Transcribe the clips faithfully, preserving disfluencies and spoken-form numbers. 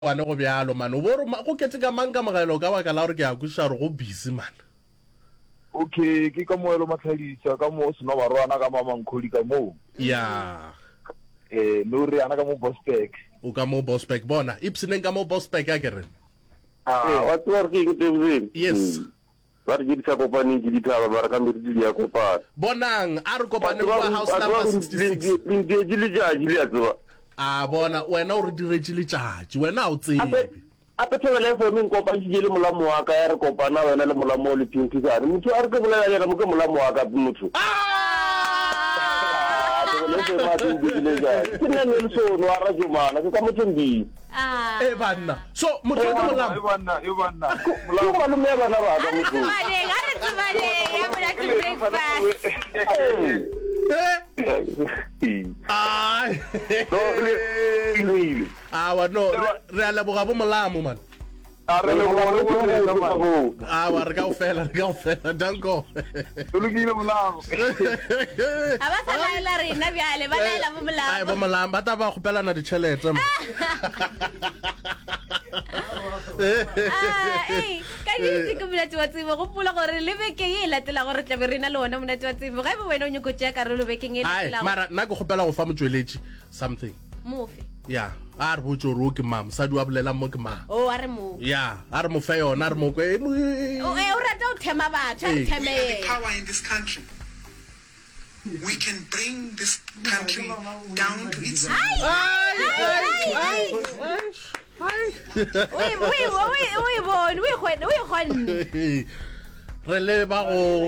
wane go bjalo man o bore go ketse ka mang ka mogelo ka baka la gore ke a kuša gore go busy man. Okay ke ka moelo matlhalisa ka mo seno barwana ka mamankgodi ka mo ya eh no re ana ka mo Bospec o ka mo Bospec bona ipseneng ka mo Bospec a kere ah wa tswa ke ke tebeng yes ba re di sa kopane di ditaba ba re ka mbiri di ya kopana bonang a re kopane kwa house number sixty-six di di di ja di ya tswa a bona wena o re diretse le tšatši wena o tsebe ape tshebele fo meng kopane di le molamo wa ka ya re kopana wena le molamo le pintisane motho a re ke bolela yena mo ke molamo wa ka motho le se ma di di le ja ke nna le so no ara jumana ke ka motho ndi ah e banna so motho ke molamo e banna e banna molamo ba lume bana ba ka motho Vale, gare tsebale ya bona ke breakfast. Ai no le ile awa no re a leboga bo molamo man are le go re go le ma awa re ka o fela re ka o fela danko lo gile molamo Aba sa laela rena bjale ba laela bo molamo. ai bo molamo ba ta ba gopelana ditšhelete Ah, eh, ka ditse ke monate wa tsebo go pula gore le beke e latela gore tla be rena le ona monate wa tsebo ga e bo wena o nyoko tšea karolo bekeng e ai latela mara nna ke gopela go fa motsweletši something mofe ya a re botse gore o ke mam mosadi wa bolelang mo ke mang o a re mo ya a re mo fe yona a re mo kwe o e o rata o thema batho a re theme the power in this country. We can bring this country down to its Oi, oi, oi, oi, bon, oi, khone, oi, khone. re le ba go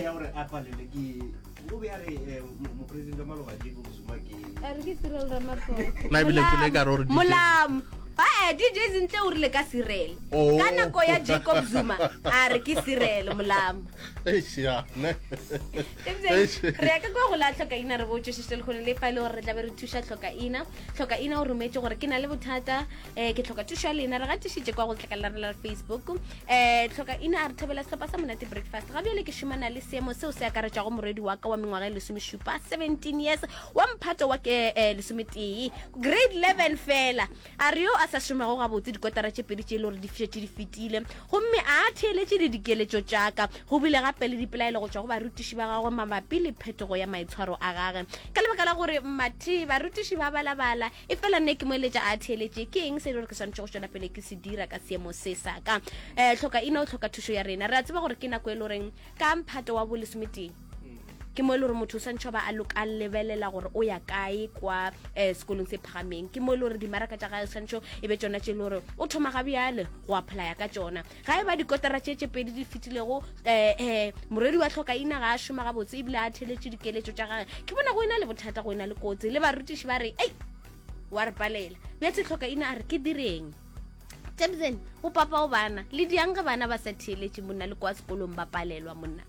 Are ke Cyril Ramaphosa. Na ebile ke le ka re gore di- Molam. Ah, D J zintle o rile ka Cyril. Oh. Ka nako ya Jacob Zuma, are ke Cyril Molam. eiša ne Re ka go go la tlhoka ina re botse se le gone le file gore re tla be re thuša tlhoka ina tlhoka ina o rometse gore ke na le bothata eh ke tlhoka thuša le ina re ga tšhitše kwa go tlhakela la Facebook eh tlhoka ina a re thobela setlhopha sa monate breakfast ga bjale ke šomana le seemo seo se akaretša go moredi wa ka wa mengwaga e lesomešupa seventeen years wa mphato wa ke eh lesometee grade eleven fela a re yo a sa šomago gabotse dikotara tše pedi tše le gore di fišetše di fetile gomme a theeletše le dikeletšo tšaka go bile gape le dipelaelo go tšwa go barutiši ba gagwe mabapi le phetogo ya maitshwaro a gage ka lebaka la gore mati barutiši ba balabala e fela nne ke moeletša a theeletše ke eng se e le gore ke swantšhe go tšwela pele ke se dira ka seemo se sa ka um tlhoka ina o tlhoka thušo ya rena re a tseba gore ke nako e le goreng ka mphato wa bolesometeng ke mo e le gore motho o swantšhe ba a lebelela gore o ya kae kwa um sekolong se phagameng ke mo e le gore dimaraka tša gae swantšhe e be tšona tše le gore o thoma ga bjale go apply ka tšona ga e ba dikotara tše tše pedi di fetilego um moredi wa tlhoka ina ga a šoma gabotse ebile a theletše dikeletšo tša gage ke bona go ena le bothata go ena le kotsi le barutiši ba re ei wa re palela bjatse tlhoka ina a re ke direng Tebzen o papa o bana le diang ga bana ba sa theletše monna le kwa sekolong ba palelwa monna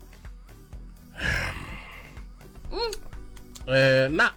eh na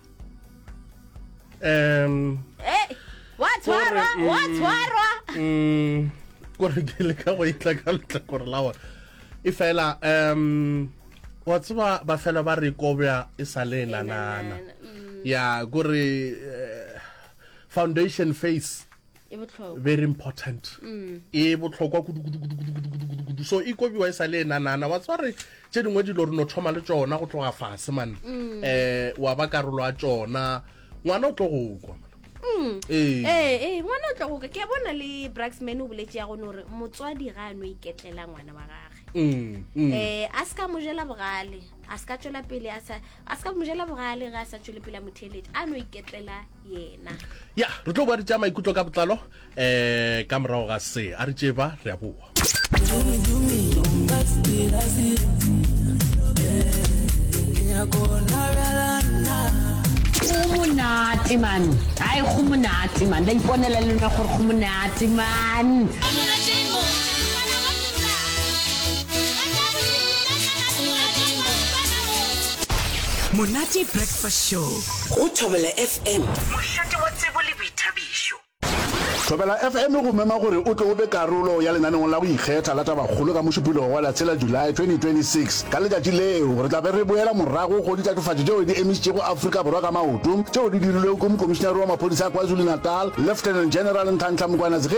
em eh wa tshwarwa wa tshwarwa mm gore ke le ka go itla ka letla gore la wa e fela em wa tseba ba fela ba re kobya e sale nanana ya gore foundation phase e botlhokwa very important e botlhokwa kudu kudu kudu kudu kudu kudu kudu so e kobiwa e sale nanana wa tsware tše dingwe di lo re no thoma le tsona go tloga fase man eh wa ba karolo a tsona ngwana o tlo go kwa eh eh ngwana o tlo go ke bona le Braxman o boletse ya gone gore motswadi ga no iketlela ngwana wa gage mm eh a ska mojela bogale a ska tšwela pele a sa a ska mojela bogale ga sa tšwela pele motheletše a no iketlela yena ya re tlo bua di tša maikutlo ka botlalo eh ka morago ga se a re tseba re a bua Monate man ai go monate man da iponela le nna gore go monate man Monate Breakfast Show go Thobela F M. Mošate wa tsebo le boithabišo. tlhobela F M go mema gore o tle o be karolo ya lenaneng la go ikgetha la tabagolo ka mošupologo wa latshela July twenty twenty-six ka letšatši leo re tla be re boela morago go ditatofatšo tšeo di emišitšego Afrika Borwa ka maoto tšeo di dirilwego ke mokomišenare wa maphodisa a KwaZulu Natal Lieutenant General Nhlanhla Mkhwanazi